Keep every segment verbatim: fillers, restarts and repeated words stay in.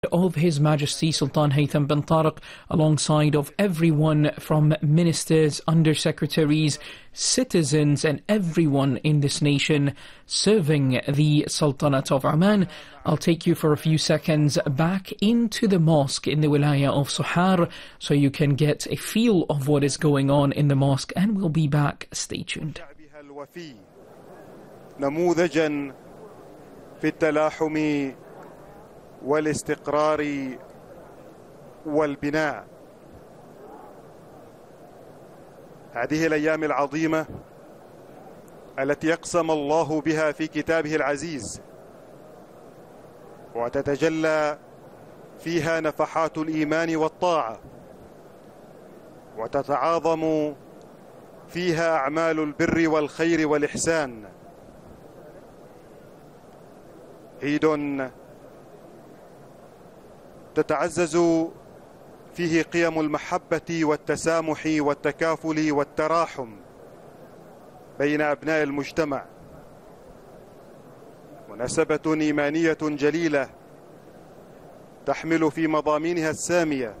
of His Majesty Sultan Haytham bin Tariq, alongside of everyone from ministers, undersecretaries, citizens and everyone in this nation serving the Sultanate of Oman. I'll take you for a few seconds back into the mosque in the Wilaya of Sohar so you can get a feel of what is going on in the mosque, and we'll be back. Stay tuned. نموذجا في التلاحم والاستقرار والبناء. هذه الأيام العظيمة التي أقسم الله بها في كتابه العزيز وتتجلى فيها نفحات الإيمان والطاعة وتتعاظم فيها أعمال البر والخير والإحسان. عيد تتعزز فيه قيم المحبة والتسامح والتكافل والتراحم بين أبناء المجتمع. مناسبة إيمانية جليلة تحمل في مضامينها السامية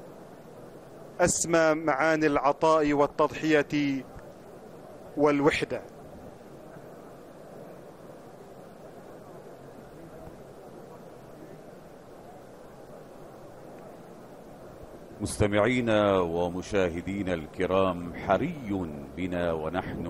أسمى معاني العطاء والتضحية والوحدة. مستمعينا ومشاهدينا الكرام، حري بنا ونحن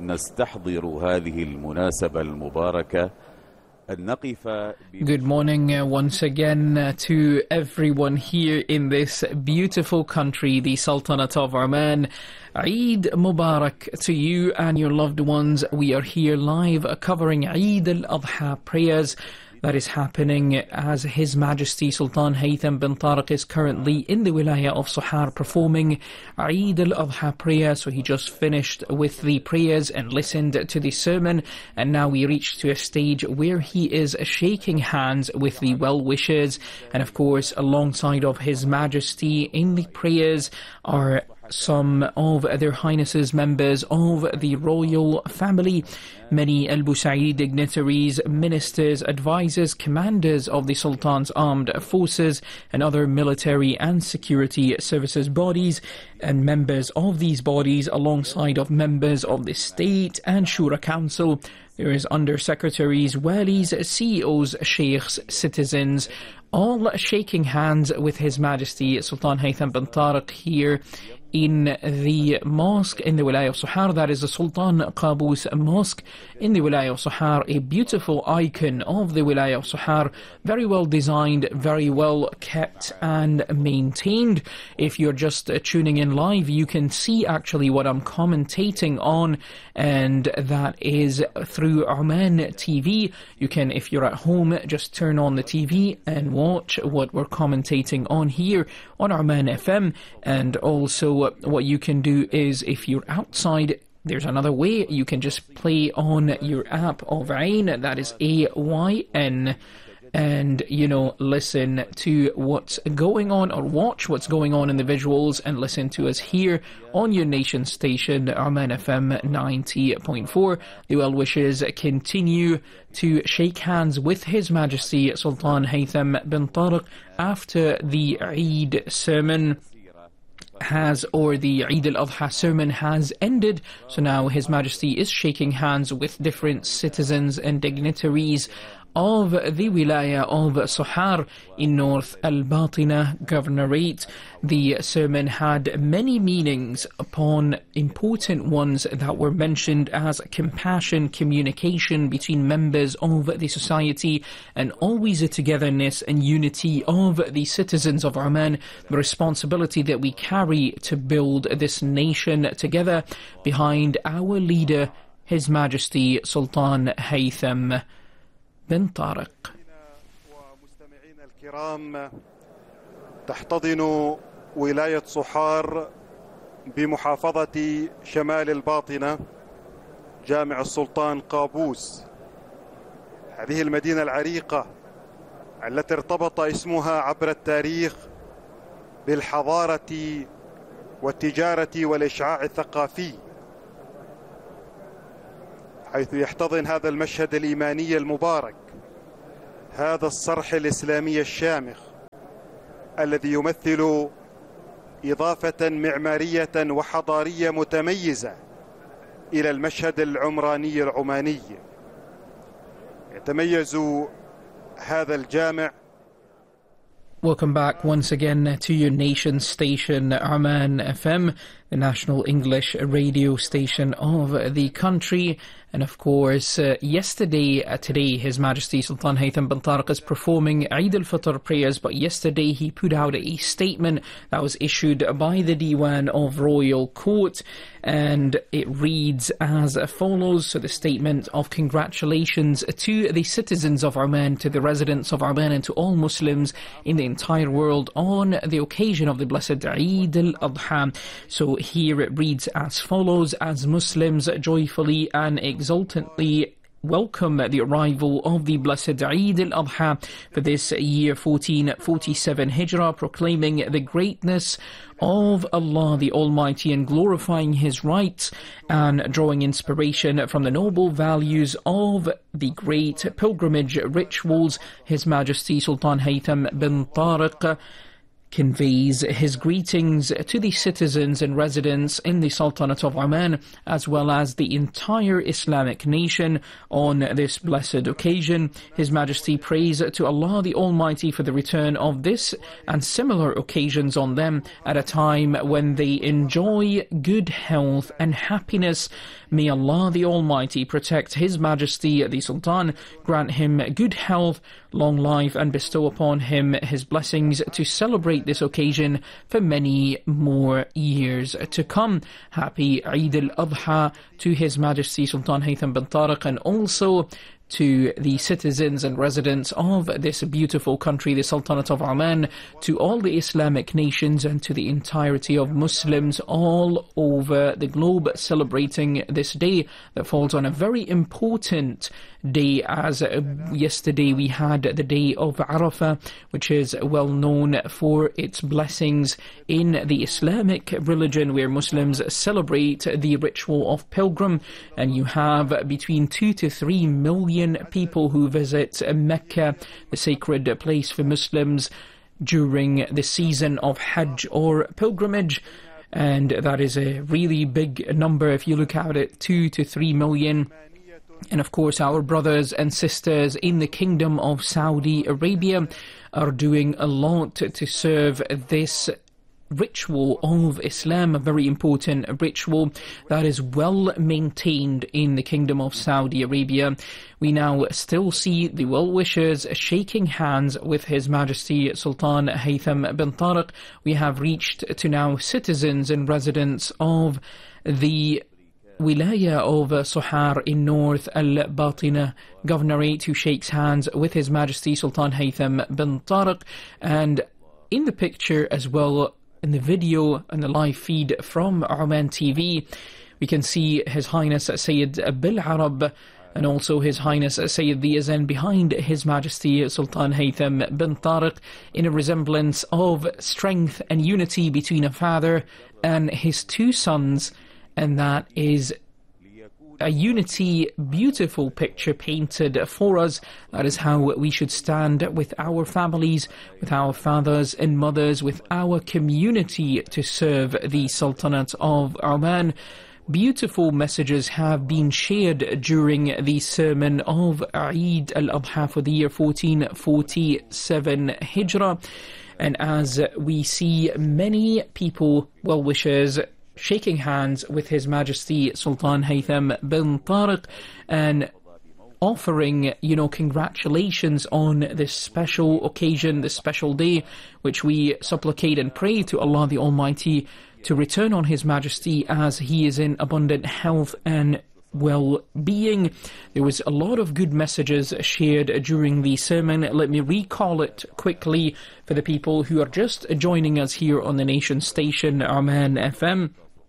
نستحضر هذه المناسبة المباركة أن نقف. Good morning uh, once again uh, to everyone here in this beautiful country, the Sultanate of Oman. Eid Mubarak to you and your loved ones. We are here live uh, covering Eid al-Adha prayers that is happening as His Majesty Sultan Haytham bin Tariq is currently in the Wilaya of Sohar performing Eid al-Adha prayer. So he just finished with the prayers and listened to the sermon, and now we reached to a stage where he is shaking hands with the well-wishers, and of course alongside of His Majesty in the prayers are some of Their Highnesses members of the royal family, many Al Busaid dignitaries, ministers, advisors, commanders of the Sultan's armed forces and other military and security services bodies, and members of these bodies alongside of members of the State and Shura Council. There is undersecretaries, walis, C E Os, sheikhs, citizens, all shaking hands with His Majesty Sultan Haytham bin Tariq here in the mosque in the Wilaya of Sohar. That is the Sultan Qaboos Mosque in the Wilaya of Sohar, a beautiful icon of the Wilaya of Sohar, very well designed, very well kept and maintained. If you're just uh, tuning in live, you can see actually what I'm commentating on, and that is through Oman T V. You can, if you're at home, just turn on the T V and watch what we're commentating on here on Oman F M. And also what you can do is, if you're outside, there's another way. You can just play on your app of Ayn, that is A Y N, and, you know, listen to what's going on, or watch what's going on in the visuals, and listen to us here on your nation station, Oman F M ninety point four. The well-wishers continue to shake hands with His Majesty Sultan Haytham bin Tariq after the Eid sermon has, or the Eid al-Adha sermon has ended. So now His Majesty is shaking hands with different citizens and dignitaries of the Wilaya of Sohar in North Al-Batina Governorate. The sermon had many meanings upon important ones that were mentioned as compassion, communication between members of the society, and always a togetherness and unity of the citizens of Oman, the responsibility that we carry to build this nation together behind our leader, His Majesty Sultan Haytham bin Tariq. ومستمعينا الكرام، تحتضن ولاية صحار بمحافظة شمال الباطنة جامع السلطان قابوس، هذه المدينة العريقة التي ارتبط اسمها عبر التاريخ بالحضارة والتجارة والإشعاع الثقافي، حيث يحتضن هذا المشهد الإيماني المبارك هذا الصرح الإسلامي الشامخ الذي يمثل إضافة معمارية وحضارية متميزة إلى المشهد العمراني العماني. يتميز هذا الجامع. Welcome back once again to your nation station, Oman F M, the national English radio station of the country. And of course, uh, yesterday, uh, today, His Majesty Sultan Haytham bin Tariq is performing Eid al-Fitr prayers, but yesterday he put out a statement that was issued by the Diwan of Royal Court, and it reads as follows. So the statement of congratulations to the citizens of Oman, to the residents of Oman, and to all Muslims in the entire world on the occasion of the blessed Eid al-Adha. So here it reads as follows: as Muslims joyfully and exultantly welcome the arrival of the blessed Eid al-Adha for this year fourteen forty-seven Hijrah, proclaiming the greatness of Allah the Almighty and glorifying His rights, and drawing inspiration from the noble values of the great pilgrimage rituals, His Majesty Sultan Haytham bin Tariq conveys his greetings to the citizens and residents in the Sultanate of Oman, as well as the entire Islamic nation on this blessed occasion. His Majesty prays to Allah the Almighty for the return of this and similar occasions on them at a time when they enjoy good health and happiness. May Allah the Almighty protect His Majesty the Sultan, grant him good health, long life, and bestow upon him His blessings to celebrate this occasion for many more years to come. Happy Eid al-Adha to His Majesty Sultan Haytham bin Tariq, and also to the citizens and residents of this beautiful country, the Sultanate of Oman, to all the Islamic nations and to the entirety of Muslims all over the globe celebrating this day that falls on a very important day, as uh, yesterday we had the day of Arafah, which is well known for its blessings in the Islamic religion, where Muslims celebrate the ritual of pilgrim, and you have between two to three million people who visit Mecca, the sacred place for Muslims, during the season of Hajj or pilgrimage. And that is a really big number if you look at it, two to three million. And of course, our brothers and sisters in the Kingdom of Saudi Arabia are doing a lot to serve this ritual of Islam, a very important ritual that is well maintained in the Kingdom of Saudi Arabia. We now still see the well-wishers shaking hands with His Majesty Sultan Haytham bin Tariq. We have reached to now citizens and residents of the Wilaya of Sohar in North Al-Batina Governorate, who shakes hands with His Majesty Sultan Haytham bin Tariq. And in the picture as well, in the video and the live feed from Oman T V, we can see His Highness Sayyid Bil Arab and also His Highness Sayyid the Yazan behind His Majesty Sultan Haytham bin Tariq, in a resemblance of strength and unity between a father and his two sons. And that is a unity, beautiful picture painted for us. That is how we should stand with our families, with our fathers and mothers, with our community to serve the Sultanate of Oman. Beautiful messages have been shared during the sermon of Eid al-Adha for the year fourteen forty-seven Hijrah. And as we see many people, well-wishers, shaking hands with His Majesty Sultan Haytham bin Tariq and offering, you know, congratulations on this special occasion, this special day, which we supplicate and pray to Allah the Almighty to return on His Majesty as he is in abundant health and well-being. There was a lot of good messages shared during the sermon. Let me recall it quickly for the people who are just joining us here on the nation station, Oman F M.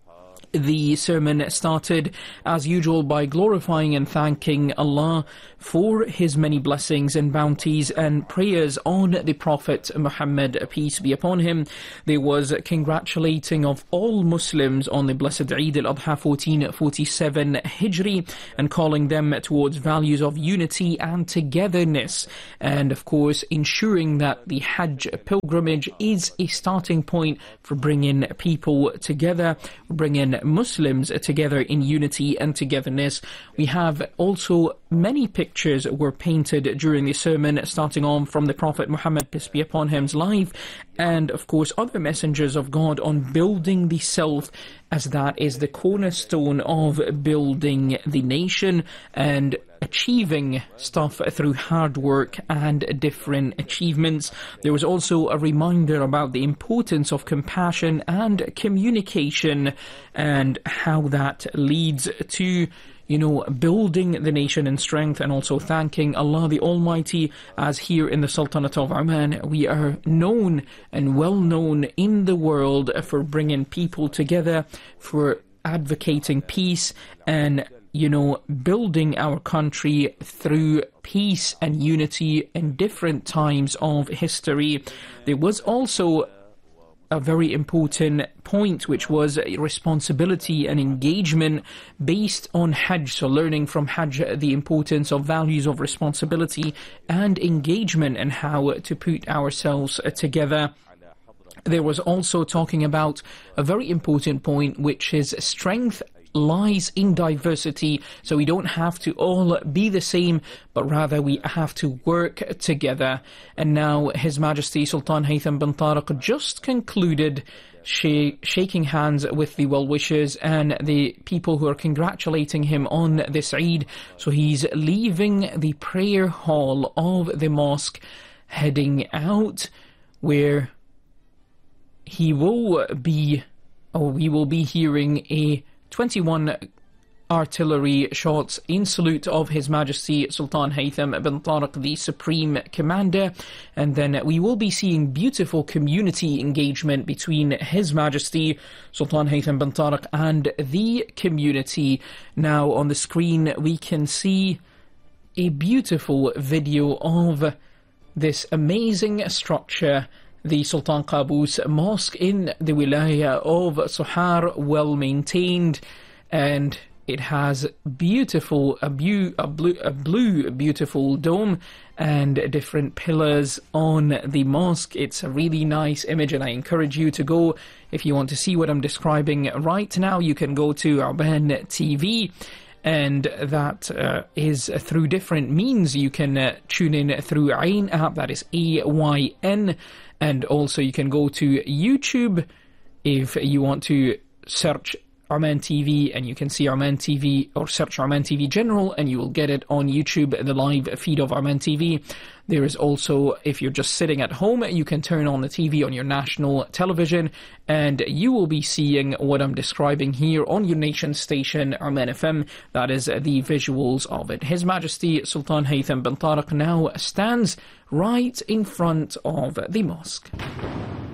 The sermon started, as usual, by glorifying and thanking Allah for His many blessings and bounties and prayers on the Prophet Muhammad, peace be upon him. There was congratulating of all Muslims on the blessed Eid al-Adha fourteen forty-seven Hijri and calling them towards values of unity and togetherness, and of course ensuring that the Hajj pilgrimage is a starting point for bringing people together, bringing Muslims together in unity and togetherness. We have also many pictures were painted during the sermon, starting on from the Prophet Muhammad, peace be upon him's life, and of course other messengers of God on building the self, as that is the cornerstone of building the nation and achieving stuff through hard work and different achievements. There was also a reminder about the importance of compassion and communication and how that leads to, you know, building the nation in strength, and also thanking Allah the Almighty, as here in the Sultanate of Oman we are known and well known in the world for bringing people together, for advocating peace and, you know, building our country through peace and unity in different times of history. There was also a very important point, which was responsibility and engagement based on Hajj. So learning from Hajj the importance of values of responsibility and engagement and how to put ourselves together. There was also talking about a very important point, which is strength lies in diversity. So we don't have to all be the same, but rather we have to work together. And now His Majesty Sultan Haytham bin Tariq just concluded sh shaking hands with the well-wishers and the people who are congratulating him on this Eid. So he's leaving the prayer hall of the mosque, heading out, where he will be, or we will be hearing a twenty-one artillery shots in salute of His Majesty Sultan Haytham bin Tariq, the Supreme Commander, and then we will be seeing beautiful community engagement between His Majesty Sultan Haytham bin Tariq and the community. Now on the screen we can see a beautiful video of this amazing structure, the Sultan Qaboos Mosque in the Wilaya of Sohar, well maintained, and it has beautiful, a, bu a, blue, a blue beautiful dome and different pillars on the mosque. It's a really nice image, and I encourage you to go. If you want to see what I'm describing right now, you can go to Oman T V, and that uh, is through different means. You can uh, tune in through Ayn app, that is A Y N, and also you can go to YouTube if you want to search Oman T V, and you can see Oman T V, or search Oman T V General, and you will get it on YouTube, the live feed of Oman T V. There is also, if you're just sitting at home, you can turn on the T V on your national television, and you will be seeing what I'm describing here on your nation station, Oman F M. That is the visuals of it. His Majesty Sultan Haytham bin Tariq now stands right in front of the mosque.